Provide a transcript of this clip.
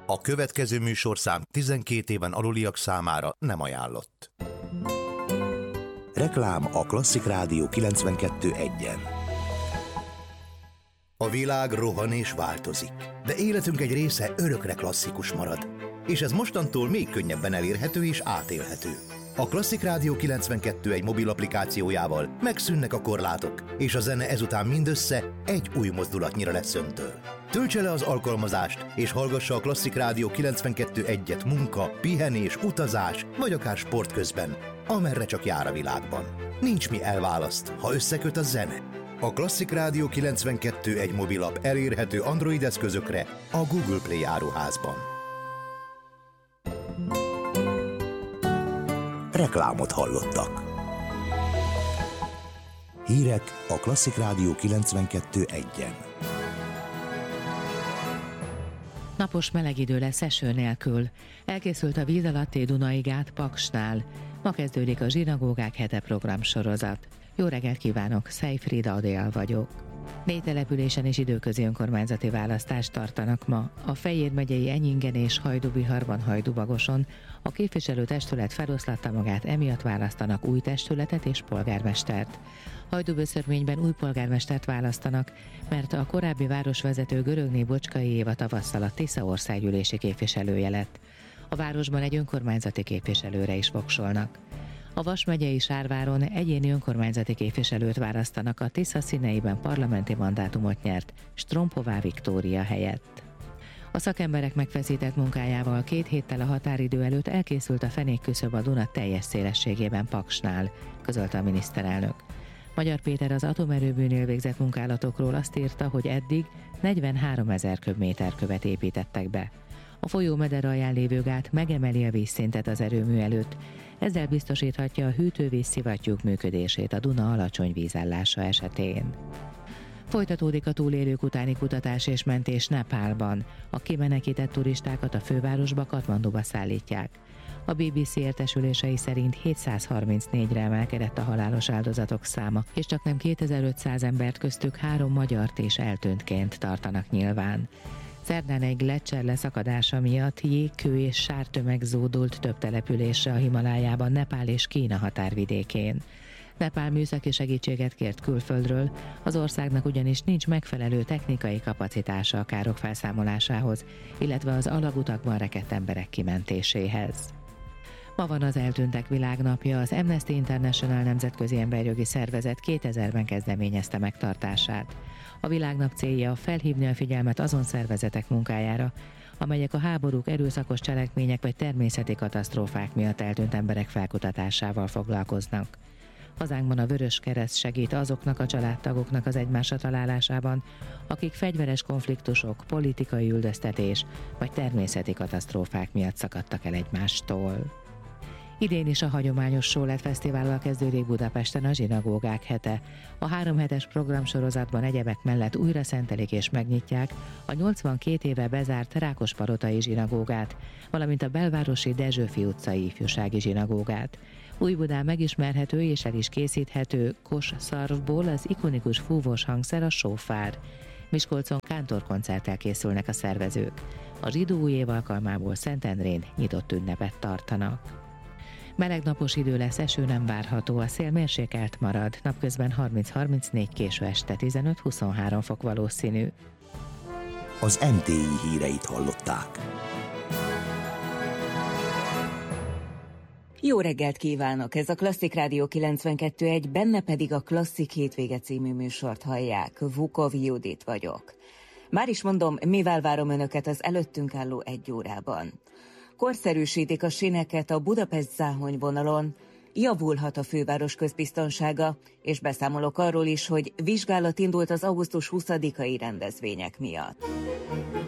A következő műsorszám 12 éven aluliak számára nem ajánlott. Reklám a Klasszik Rádió 92.1-en. A világ rohan és változik, de életünk egy része örökre klasszikus marad. És ez mostantól még könnyebben elérhető és átélhető. A Klasszik Rádió 92.1 mobil applikációjával megszűnnek a korlátok, és a zene ezután mindössze egy új mozdulatnyira lesz öntől. Töltse le az alkalmazást, és hallgassa a Klasszik Rádió 92.1-et munka, pihenés, utazás, vagy akár sport közben, amerre csak jár a világban. Nincs mi elválaszt, ha összeköt a zene. A Klasszik Rádió 92.1 mobilap elérhető Android eszközökre a Google Play áruházban. Reklámot hallottak. Hírek a Klasszik Rádió 92.1-en. Napos meleg idő lesz eső nélkül. Elkészült a víz alatti Dunai gát Paksnál. Ma kezdődik a Zsinagógák hete programsorozat. Jó reggelt kívánok, Szejfrida Adél vagyok. 4 településen is időközi önkormányzati választást tartanak ma. A Fejér megyei Enyingen és Hajdúbiharban, Hajdúbagoson a képviselőtestület feloszlatta magát, emiatt választanak új testületet és polgármestert. Hajdúböszörményben új polgármestert választanak, mert a korábbi városvezető Görögné Bocskai Éva tavasszal a Tisza országgyűlési képviselője lett. A városban egy önkormányzati képviselőre is voksolnak. A Vas megyei Sárváron egyéni önkormányzati képviselőt választanak, a Tisza színeiben parlamenti mandátumot nyert Strompová Viktória helyett. A szakemberek megfeszített munkájával 2 héttel a határidő előtt elkészült a fenékküszöb a Duna teljes szélességében Paksnál, közölte a miniszterelnök. Magyar Péter az atomerőműnél végzett munkálatokról azt írta, hogy eddig 43 000 köbméterkövet építettek be. A folyó meder alján lévő gát megemeli a vízszintet az erőmű előtt, ezzel biztosíthatja a hűtővíz-szivattyúk működését a Duna alacsony vízállása esetén. Folytatódik a túlélők utáni kutatás és mentés Nepálban. A kimenekített turistákat a fővárosba, Katmanduba szállítják. A BBC értesülései szerint 734-re emelkedett a halálos áldozatok száma, és csaknem 2500 embert, köztük 3 magyart is eltűntként tartanak nyilván. Szerdán egy gleccser leszakadása miatt jégkő és sártömeg zúdult több településre a Himalájában, Nepál és Kína határvidékén. Nepál műszaki segítséget kért külföldről, az országnak ugyanis nincs megfelelő technikai kapacitása a károk felszámolásához, illetve az alagutakban rekedt emberek kimentéséhez. Ma van az Eltűntek Világnapja, az Amnesty International nemzetközi emberjogi szervezet 2000-ben kezdeményezte megtartását. A világnap célja felhívni a figyelmet azon szervezetek munkájára, amelyek a háborúk, erőszakos cselekmények vagy természeti katasztrófák miatt eltűnt emberek felkutatásával foglalkoznak. Hazánkban a Vöröskereszt segít azoknak a családtagoknak az egymásra találásában, akik fegyveres konfliktusok, politikai üldöztetés vagy természeti katasztrófák miatt szakadtak el egymástól. Idén is a hagyományos Sólet Fesztivállal kezdődik Budapesten a Zsinagógák hete. A 3 hetes programsorozatban egyebek mellett újra szentelik és megnyitják a 82 éve bezárt Rákospalotai zsinagógát, valamint a belvárosi Dezsőfi utcai ifjúsági zsinagógát. Újbudán megismerhető és el is készíthető kos szarvból az ikonikus fúvós hangszer, a sófár. Miskolcon kántorkoncerttel készülnek a szervezők. A zsidó új év alkalmából Szentendrén nyitott ünnepet tartanak. Meleg napos idő lesz, eső nem várható, a szél mérsékelt marad, napközben 30-34, késő este 15-23 fok valószínű. Az MTI híreit hallották. Jó reggelt kívánok! Ez a Klasszik Rádió 92.1, benne pedig a Klasszik Hétvége című műsort hallják. Vukov Judit vagyok. Már is mondom, mivel várom önöket az előttünk álló 1 órában. Korszerűsítik a síneket a Budapest-Záhony vonalon, javulhat a főváros közbiztonsága, és beszámolok arról is, hogy vizsgálat indult az augusztus 20-ai rendezvények miatt.